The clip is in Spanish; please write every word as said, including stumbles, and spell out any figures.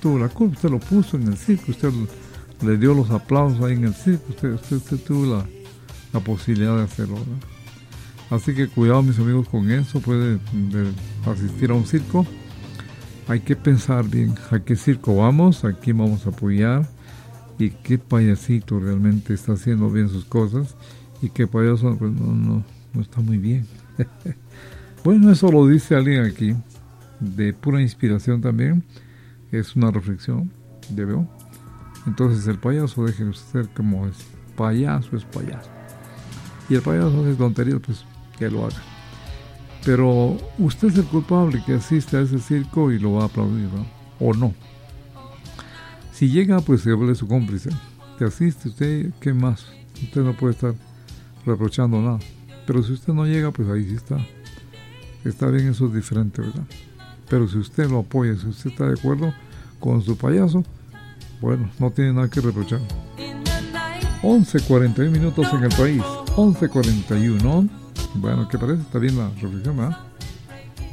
tuvo la culpa, usted lo puso en el circo, usted le dio los aplausos ahí en el circo, usted, usted, usted tuvo la, la posibilidad de hacerlo, ¿verdad? Así que cuidado, mis amigos, con eso. Puede de asistir a un circo, hay que pensar bien a qué circo vamos, a quién vamos a apoyar y qué payasito realmente está haciendo bien sus cosas y qué payaso pues, no, no, no está muy bien. Bueno, eso lo dice alguien aquí de pura inspiración también, es una reflexión de veo. Entonces el payaso, deje de ser como es, payaso es payaso, y el payaso hace tonterías, pues que lo haga, pero usted es el culpable que asiste a ese circo y lo va a aplaudir, ¿no? O no. Si llega, pues se vuelve su cómplice, te asiste usted, ¿qué más? Usted no puede estar reprochando nada, pero si usted no llega, pues ahí sí está está bien, eso es diferente, ¿verdad? Pero si usted lo apoya, si usted está de acuerdo con su payaso, bueno, no tiene nada que reprochar. once cuarenta y uno minutos en el país, once cuarenta y uno. Bueno, ¿qué parece? Está bien la reflexión, ¿verdad?